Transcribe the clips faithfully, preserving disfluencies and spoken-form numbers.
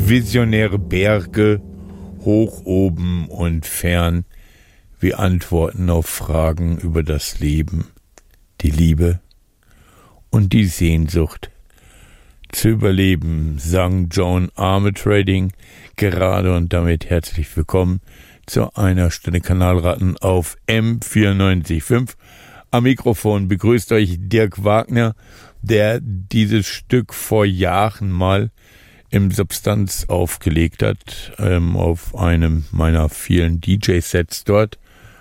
Visionäre Berge, hoch oben und fern, wie Antworten auf Fragen über das Leben, die Liebe und die Sehnsucht zu überleben, sang Joan Armatrading gerade, und damit herzlich willkommen zu einer Stunde Kanalratten auf M vierundneunzig Komma fünf. Am Mikrofon begrüßt euch Dirk Wagner, der dieses Stück vor Jahren mal im Substanz aufgelegt hat, ähm, auf einem meiner vielen D J-Sets dort.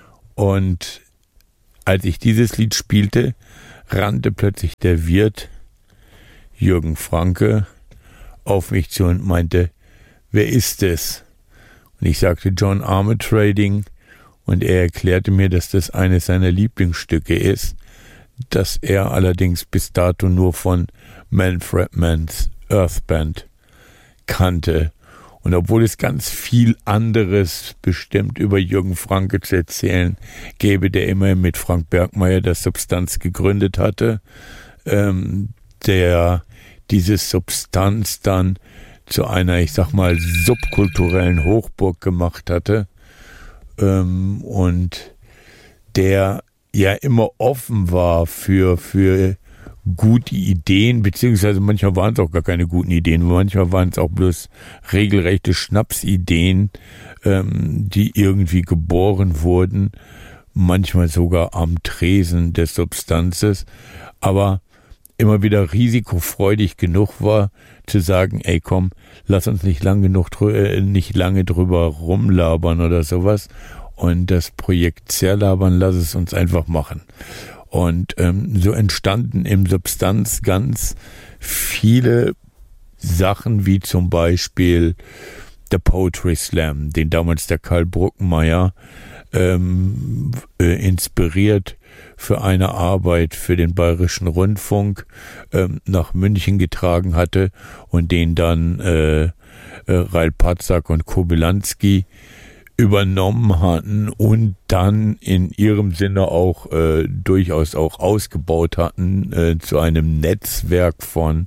Und als ich dieses Lied spielte, rannte plötzlich der Wirt Jürgen Franke auf mich zu und meinte, wer ist es? Und ich sagte Joan Armatrading, und er erklärte mir, dass das eines seiner Lieblingsstücke ist, das er allerdings bis dato nur von Manfred Mann's Earth Band kannte. Und obwohl es ganz viel anderes bestimmt über Jürgen Franke zu erzählen gäbe, der immerhin mit Frank Bergmeier das Substanz gegründet hatte, ähm, der diese Substanz dann zu einer, ich sag mal, subkulturellen Hochburg gemacht hatte, ähm, und der ja immer offen war für, für gute Ideen, beziehungsweise manchmal waren es auch gar keine guten Ideen, manchmal waren es auch bloß regelrechte Schnapsideen, ähm, die irgendwie geboren wurden, manchmal sogar am Tresen des Substanzes, aber immer wieder risikofreudig genug war, zu sagen, ey komm, lass uns nicht lang genug drü- nicht lange drüber rumlabern oder sowas, und das Projekt zerlabern, lass es uns einfach machen. Und ähm, so entstanden im Substanz ganz viele Sachen, wie zum Beispiel der Poetry Slam, den damals der Karl Bruckenmeier ähm, äh, inspiriert für eine Arbeit für den Bayerischen Rundfunk ähm, nach München getragen hatte und den dann äh, äh, Rail Patzak und Kobylanski übernommen hatten und dann in ihrem Sinne auch äh, durchaus auch ausgebaut hatten äh, zu einem Netzwerk von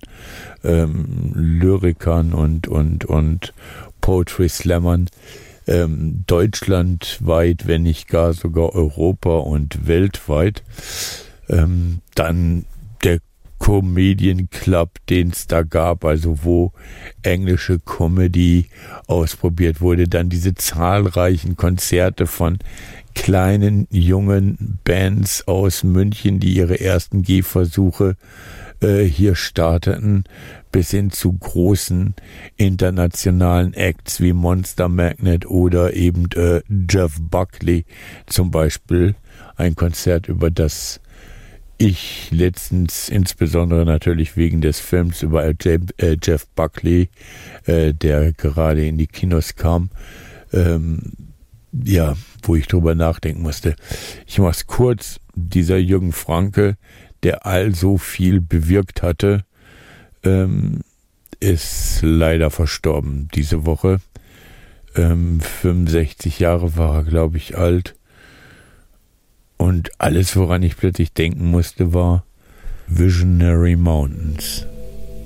ähm, Lyrikern und und und Poetry Slammern, ähm, deutschlandweit, wenn nicht gar sogar Europa und weltweit. Ähm, dann der Comedian Club, den es da gab, also wo englische Comedy ausprobiert wurde, dann diese zahlreichen Konzerte von kleinen, jungen Bands aus München, die ihre ersten Gehversuche äh, hier starteten, bis hin zu großen internationalen Acts wie Monster Magnet oder eben äh, Jeff Buckley zum Beispiel, ein Konzert, über das ich letztens, insbesondere natürlich wegen des Films über äh, Jeff Buckley, äh, der gerade in die Kinos kam, ähm, ja, wo ich drüber nachdenken musste. Ich mach's kurz, dieser Jürgen Franke, der all so viel bewirkt hatte, ähm, ist leider verstorben diese Woche. Ähm, fünfundsechzig Jahre war er, glaube ich, alt. Und alles, woran ich plötzlich denken musste, war Visionary Mountains.